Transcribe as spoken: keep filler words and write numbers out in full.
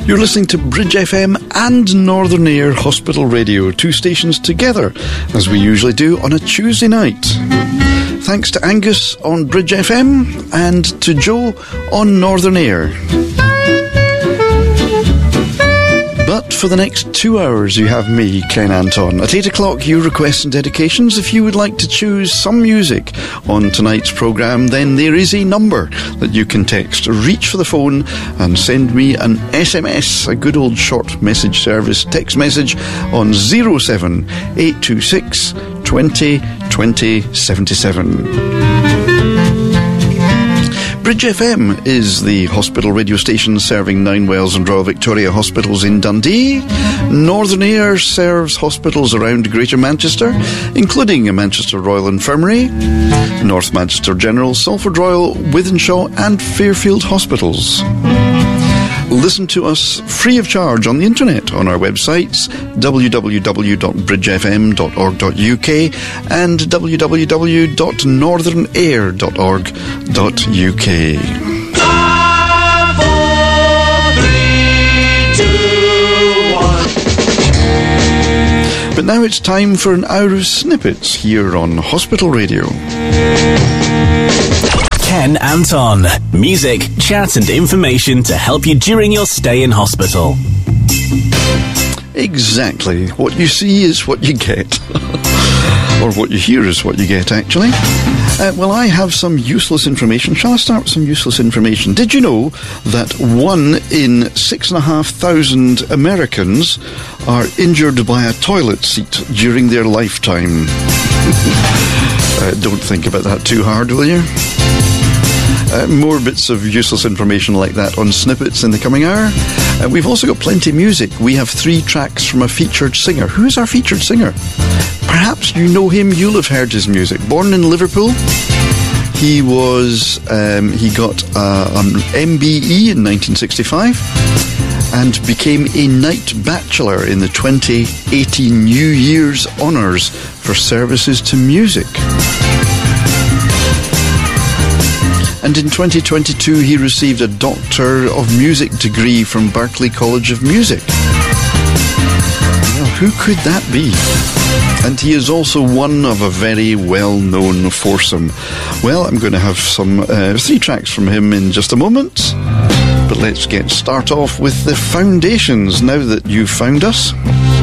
You're listening to Bridge F M and Northern Air Hospital Radio, two stations together, as we usually do on a Tuesday night. Thanks to Angus on Bridge F M and to Joe on Northern Air. But for the next two hours you have me, Ken Anton. At eight o'clock, your requests and dedications. If you would like to choose some music on tonight's programme, then there is a number that you can text. Reach for the phone and send me an S M S, a good old short message service text message on zero seven eight two six twenty twenty seventy-seven. Bridge F M is the hospital radio station serving Nine Wells and Royal Victoria hospitals in Dundee. Northern Air serves hospitals around Greater Manchester, including Manchester Royal Infirmary, North Manchester General, Salford Royal, Wythenshawe and Fairfield hospitals. Listen to us free of charge on the internet on our websites w w w dot bridge f m dot org dot u k and w w w dot northern air dot org dot u k. Five, four, three, two, one. But now it's time for an hour of snippets here on Hospital Radio. Ken Anton. Music, chat and information to help you during your stay in hospital. Exactly. What you see is what you get. Or what you hear is what you get, actually. Uh, well, I have some useless information. Shall I start with some useless information? Did you know that one in six and a half thousand Americans are injured by a toilet seat during their lifetime? uh, don't think about that too hard, will you? Uh, more bits of useless information like that on Snippets in the coming hour. Uh, we've also got plenty of music. We have three tracks from a featured singer. Who's our featured singer? Perhaps you know him, you'll have heard his music. Born in Liverpool, he was, um, he got uh, an M B E in nineteen sixty-five and became a Knight Bachelor in the twenty eighteen New Year's Honours for services to music. And in twenty twenty-two, he received a Doctor of Music degree from Berklee College of Music. Well, who could that be? And he is also one of a very well-known foursome. Well, I'm going to have some uh, three tracks from him in just a moment. But let's get start off with the foundations now that you've found us.